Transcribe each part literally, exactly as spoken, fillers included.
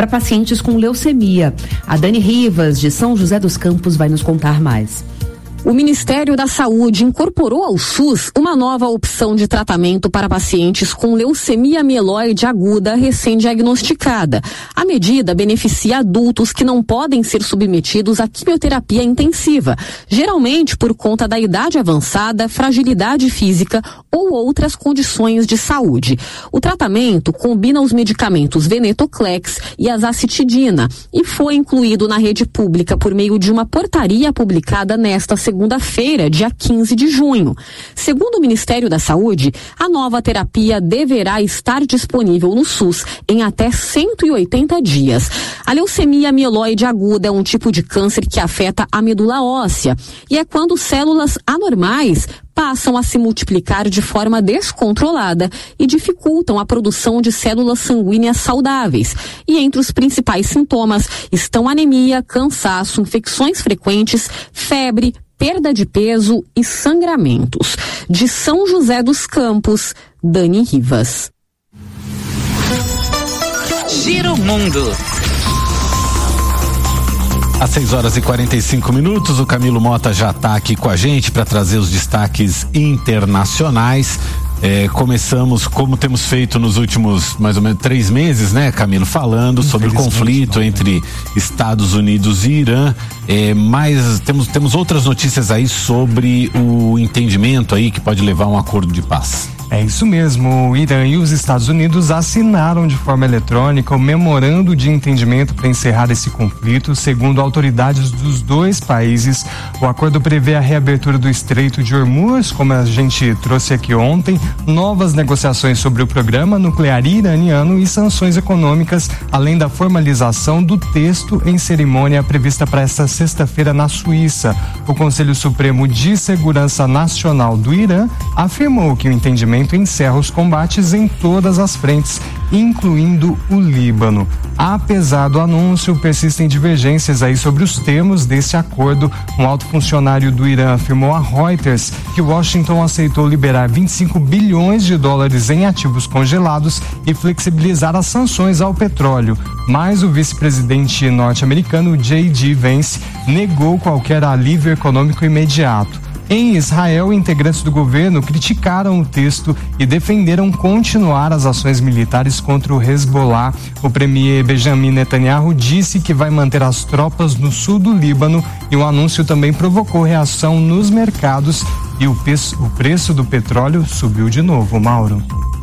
para pacientes com leucemia. A Dani Rivas, de São José dos Campos, vai nos contar mais. O Ministério da Saúde incorporou ao SUS uma nova opção de tratamento para pacientes com leucemia mieloide aguda recém-diagnosticada. A medida beneficia adultos que não podem ser submetidos à quimioterapia intensiva, geralmente por conta da idade avançada, fragilidade física ou outras condições de saúde. O tratamento combina os medicamentos Venetoclex e azacitidina e foi incluído na rede pública por meio de uma portaria publicada nesta segunda segunda-feira, dia quinze de junho. Segundo o Ministério da Saúde, a nova terapia deverá estar disponível no SUS em até cento e oitenta dias. A leucemia mieloide aguda é um tipo de câncer que afeta a medula óssea e é quando células anormais passam a se multiplicar de forma descontrolada e dificultam a produção de células sanguíneas saudáveis. E entre os principais sintomas estão anemia, cansaço, infecções frequentes, febre, perda de peso e sangramentos. De São José dos Campos, Dani Rivas. Giro Mundo. Às seis horas e quarenta e cinco minutos, o Camilo Mota já está aqui com a gente para trazer os destaques internacionais. É, começamos, como temos feito nos últimos mais ou menos três meses, né, Camilo, falando sobre o conflito entre Estados Unidos e Irã. É, mas temos, temos outras notícias aí sobre o entendimento aí que pode levar a um acordo de paz. É isso mesmo, o Irã e os Estados Unidos assinaram de forma eletrônica o memorando de entendimento para encerrar esse conflito. Segundo autoridades dos dois países, o acordo prevê a reabertura do Estreito de Hormuz, como a gente trouxe aqui ontem, novas negociações sobre o programa nuclear iraniano e sanções econômicas, além da formalização do texto em cerimônia prevista para esta sexta-feira na Suíça. O Conselho Supremo de Segurança Nacional do Irã afirmou que o entendimento encerra os combates em todas as frentes, incluindo o Líbano. Apesar do anúncio, persistem divergências aí sobre os termos desse acordo. Um alto funcionário do Irã afirmou a Reuters que Washington aceitou liberar vinte e cinco bilhões de dólares em ativos congelados e flexibilizar as sanções ao petróleo. Mas o vice-presidente norte-americano J D Vance negou qualquer alívio econômico imediato. Em Israel, integrantes do governo criticaram o texto e defenderam continuar as ações militares contra o Hezbollah. O premier Benjamin Netanyahu disse que vai manter as tropas no sul do Líbano e o anúncio também provocou reação nos mercados e o preço, o preço do petróleo subiu de novo, Mauro.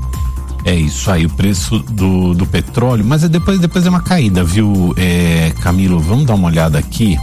É isso aí, o preço do, do petróleo, mas é depois, depois é uma caída, viu, é, Camilo? Vamos dar uma olhada aqui.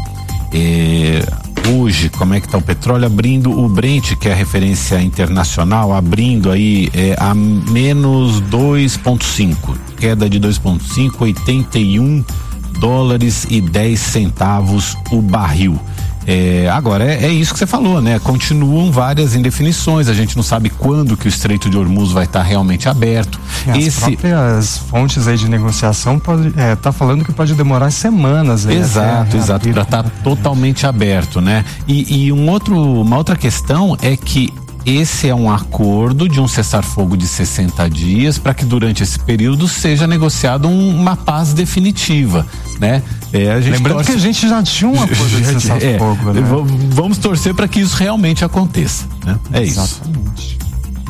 É, hoje, como é que tá o petróleo? Abrindo o Brent, que é a referência internacional, abrindo aí é, a menos dois vírgula cinco, queda de dois vírgula cinco, oitenta e um dólares e dez centavos o barril. É, agora, é, é isso que você falou, né? Continuam várias indefinições, a gente não sabe quando que o Estreito de Hormuz vai estar realmente aberto. As Esse... próprias fontes aí de negociação pode, é, tá falando que pode demorar semanas. Aí, exato, exato, para estar totalmente aberto, né? E, e um outro, uma outra questão é que esse é um acordo de um cessar-fogo de sessenta dias para que durante esse período seja negociado um, uma paz definitiva, né? É, a gente Lembrando torce... que a gente já tinha um acordo de cessar-fogo, é, né? Vamos torcer para que isso realmente aconteça, né? É Exatamente. Isso.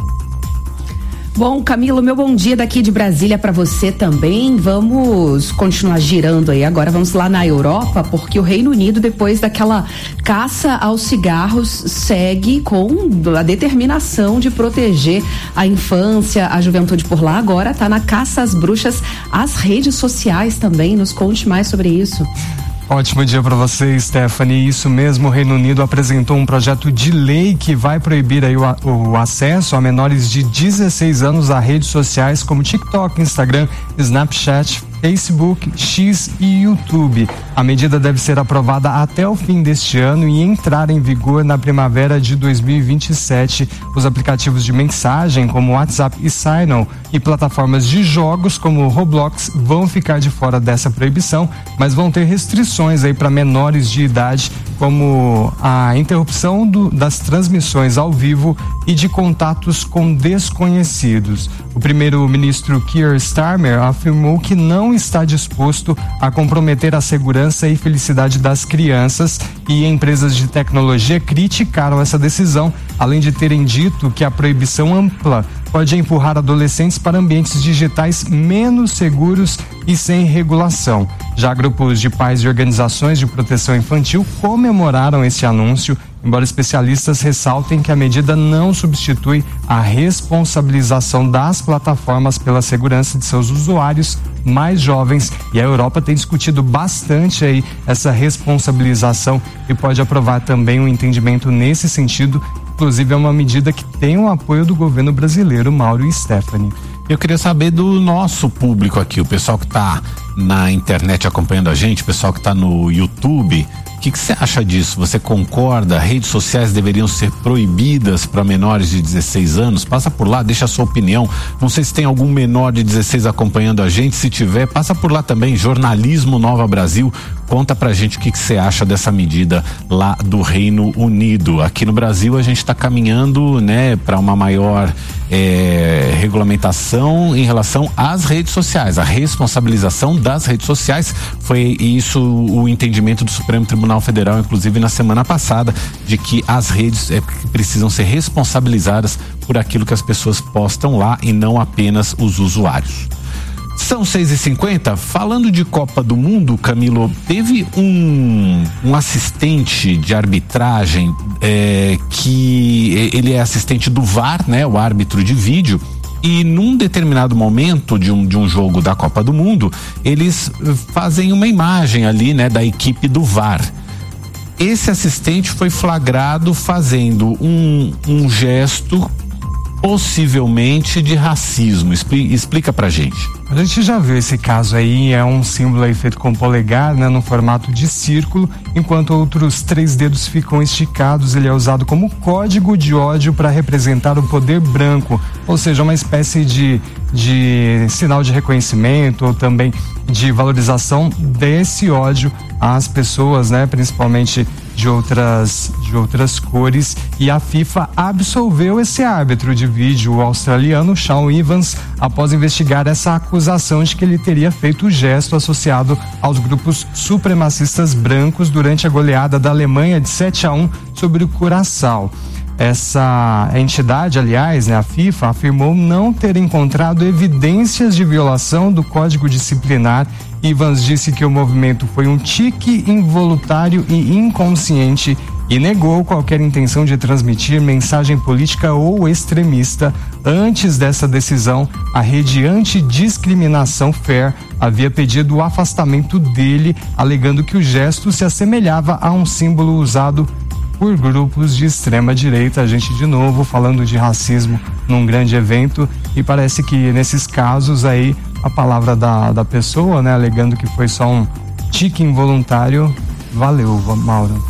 Bom, Camilo, meu bom dia daqui de Brasília para você também. Vamos continuar girando aí. Agora vamos lá na Europa, porque o Reino Unido, depois daquela caça aos cigarros, segue com a determinação de proteger a infância, a juventude por lá. Agora tá na caça às bruxas, às redes sociais também. Nos conte mais sobre isso. Ótimo dia para você, Stephanie. Isso mesmo, o Reino Unido apresentou um projeto de lei que vai proibir aí o, o acesso a menores de dezesseis anos a redes sociais como TikTok, Instagram, Snapchat, Facebook, X e YouTube. A medida deve ser aprovada até o fim deste ano e entrar em vigor na primavera de dois mil e vinte e sete. Os aplicativos de mensagem como WhatsApp e Signal e plataformas de jogos como Roblox vão ficar de fora dessa proibição, mas vão ter restrições aí para menores de idade como a interrupção do, das transmissões ao vivo e de contatos com desconhecidos. O primeiro-ministro Keir Starmer afirmou que não está disposto a comprometer a segurança e felicidade das crianças, e empresas de tecnologia criticaram essa decisão, além de terem dito que a proibição ampla pode empurrar adolescentes para ambientes digitais menos seguros e sem regulação. Já grupos de pais e organizações de proteção infantil comemoraram esse anúncio, embora especialistas ressaltem que a medida não substitui a responsabilização das plataformas pela segurança de seus usuários mais jovens, e a Europa tem discutido bastante aí essa responsabilização e pode aprovar também um entendimento nesse sentido. Inclusive é uma medida que tem o apoio do governo brasileiro, Mauro e Stephanie. Eu queria saber do nosso público aqui, o pessoal que está na internet acompanhando a gente, o pessoal que está no YouTube. O que você acha disso? Você concorda? Redes sociais deveriam ser proibidas para menores de dezesseis anos? Passa por lá, deixa a sua opinião. Não sei se tem algum menor de dezesseis acompanhando a gente. Se tiver, passa por lá também. Jornalismo Nova Brasil. Conta pra gente o que você acha dessa medida lá do Reino Unido. Aqui no Brasil a gente está caminhando, né, para uma maior é, regulamentação em relação às redes sociais. A responsabilização das redes sociais, foi isso o entendimento do Supremo Tribunal Federal, inclusive na semana passada, de que as redes é, precisam ser responsabilizadas por aquilo que as pessoas postam lá e não apenas os usuários. São seis e cinquenta, falando de Copa do Mundo, Camilo, teve um, um assistente de arbitragem é, que ele é assistente do V A R, né, o árbitro de vídeo, e num determinado momento de um, de um jogo da Copa do Mundo, eles fazem uma imagem ali, né, da equipe do V A R. Esse assistente foi flagrado fazendo um, um gesto possivelmente de racismo. Explica, explica pra gente. A gente já viu esse caso aí, é um símbolo aí feito com polegar, né, no formato de círculo, enquanto outros três dedos ficam esticados. Ele é usado como código de ódio para representar o poder branco, ou seja, uma espécie de, de sinal de reconhecimento ou também de valorização desse ódio às pessoas, né, principalmente de outras, de outras cores. E a FIFA absolveu esse árbitro de vídeo, o australiano Shaun Evans, após investigar essa acusação de que ele teria feito o gesto associado aos grupos supremacistas brancos durante a goleada da Alemanha de sete a um sobre o Curaçao. Essa entidade, aliás, né, a FIFA, afirmou não ter encontrado evidências de violação do Código Disciplinar. Evans disse que o movimento foi um tique involuntário e inconsciente e negou qualquer intenção de transmitir mensagem política ou extremista. Antes dessa decisão, a rede Antidiscriminação Fair havia pedido o afastamento dele, alegando que o gesto se assemelhava a um símbolo usado por grupos de extrema direita. A gente de novo falando de racismo num grande evento, e parece que nesses casos aí a palavra da, da pessoa, né, alegando que foi só um tique involuntário, valeu, Mauro.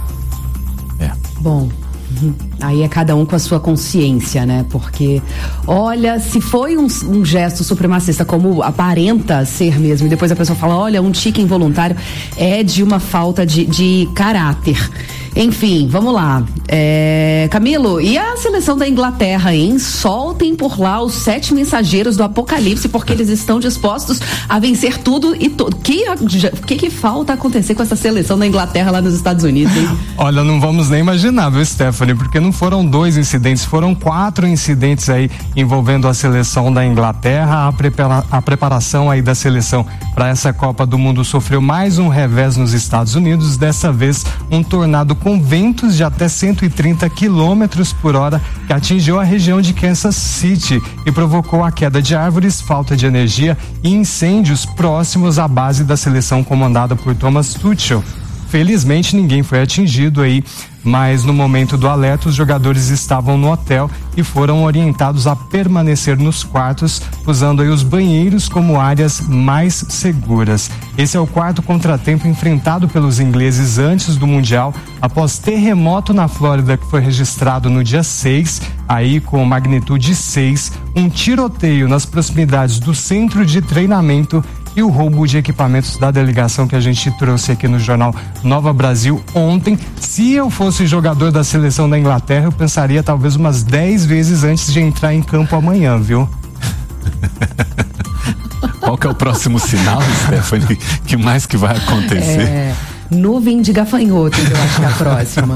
É. Bom, aí é cada um com a sua consciência, né? Porque, olha, se foi um, um gesto supremacista, como aparenta ser mesmo, e depois a pessoa fala, olha, um tique involuntário, é de uma falta de, de caráter. Enfim, vamos lá. É, Camilo, e a seleção da Inglaterra, hein? Soltem por lá os sete mensageiros do apocalipse, porque eles estão dispostos a vencer tudo e tudo. O que, que que falta acontecer com essa seleção da Inglaterra lá nos Estados Unidos, hein? Olha, não vamos nem imaginar, viu, Stephanie? Porque não foram dois incidentes, foram quatro incidentes aí envolvendo a seleção da Inglaterra. A, prepara, a preparação aí da seleção para essa Copa do Mundo sofreu mais um revés nos Estados Unidos, dessa vez um tornado com ventos de até cento e trinta quilômetros por hora que atingiu a região de Kansas City e provocou a queda de árvores, falta de energia e incêndios próximos à base da seleção comandada por Thomas Tuchel. Felizmente ninguém foi atingido aí, mas no momento do alerta os jogadores estavam no hotel e foram orientados a permanecer nos quartos, usando aí os banheiros como áreas mais seguras. Esse é o quarto contratempo enfrentado pelos ingleses antes do Mundial, após terremoto na Flórida que foi registrado no dia seis, aí com magnitude seis, um tiroteio nas proximidades do centro de treinamento e o roubo de equipamentos da delegação que a gente trouxe aqui no jornal Nova Brasil ontem. Se eu fosse jogador da seleção da Inglaterra, eu pensaria talvez umas dez vezes antes de entrar em campo amanhã, viu? Qual que é o próximo sinal, Stephanie? Que mais que vai acontecer? É, nuvem de gafanhotos, eu acho que é a próxima.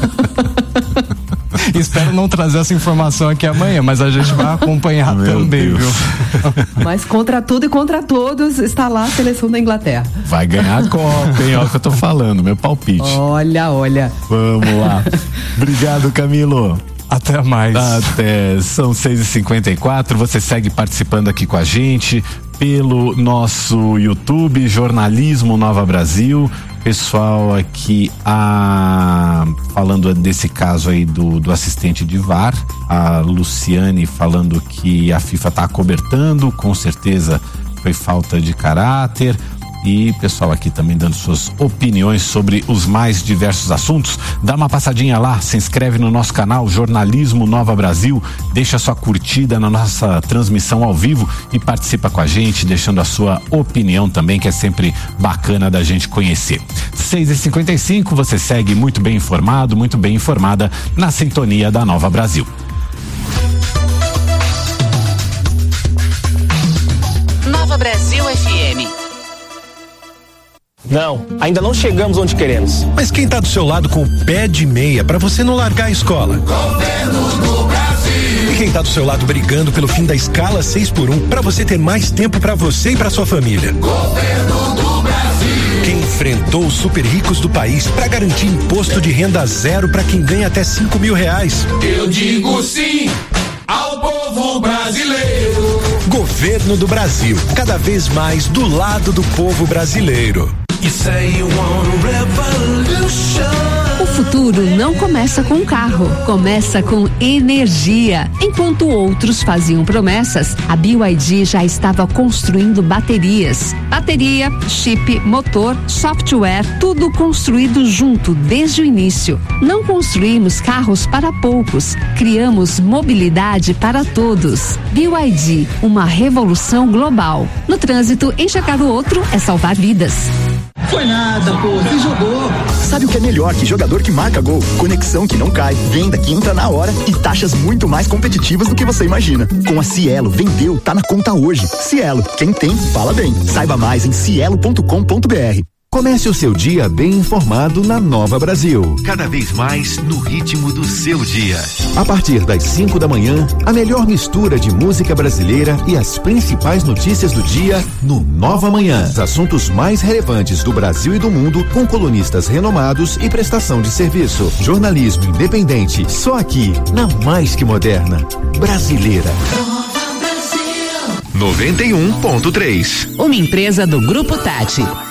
Espero não trazer essa informação aqui amanhã, mas a gente vai acompanhar Meu também, Deus. viu? Mas contra tudo e contra todos está lá a seleção da Inglaterra. Vai ganhar a Copa, hein? Olha o que eu tô falando, meu palpite. Olha, olha. Vamos lá. Obrigado, Camilo. Até mais. Até, são seis e cinquenta e quatro, você segue participando aqui com a gente pelo nosso YouTube, Jornalismo Nova Brasil. Pessoal aqui a, falando desse caso aí do, do assistente de V A R, a Luciane falando que a FIFA tá acobertando, com certeza foi falta de caráter. E pessoal aqui também dando suas opiniões sobre os mais diversos assuntos. Dá uma passadinha lá, se inscreve no nosso canal Jornalismo Nova Brasil, deixa sua curtida na nossa transmissão ao vivo e participa com a gente, deixando a sua opinião também, que é sempre bacana da gente conhecer. seis e cinquenta e cinco, você segue muito bem informado, muito bem informada na sintonia da Nova Brasil. Nova Brasil F M. Não, ainda não chegamos onde queremos. Mas quem tá do seu lado com o pé de meia pra você não largar a escola? Governo do Brasil. E quem tá do seu lado brigando pelo fim da escala seis por um pra você ter mais tempo pra você e pra sua família? Governo do Brasil. Quem enfrentou os super ricos do país pra garantir imposto de renda zero pra quem ganha até cinco mil reais? Eu digo sim ao povo brasileiro. Governo do Brasil, cada vez mais do lado do povo brasileiro. You say you want revolution. O futuro não começa com carro, começa com energia. Enquanto outros faziam promessas, a B Y D já estava construindo baterias. Bateria, chip, motor, software, tudo construído junto desde o início. Não construímos carros para poucos, criamos mobilidade para todos. B Y D, uma revolução global. No trânsito, enxergar o outro é salvar vidas. Foi nada, pô, você jogou. Sabe o que é melhor que jogador que marca gol? Conexão que não cai, venda que entra na hora e taxas muito mais competitivas do que você imagina. Com a Cielo, vendeu, tá na conta hoje. Cielo, quem tem, fala bem. Saiba mais em cielo ponto com ponto br. Comece o seu dia bem informado na Nova Brasil. Cada vez mais no ritmo do seu dia. A partir das cinco da manhã, a melhor mistura de música brasileira e as principais notícias do dia no Nova Manhã. Os assuntos mais relevantes do Brasil e do mundo com colunistas renomados e prestação de serviço. Jornalismo independente, só aqui, na Mais Que Moderna. Brasileira. Nova Brasil. noventa e um ponto três. Uma empresa do Grupo Tati.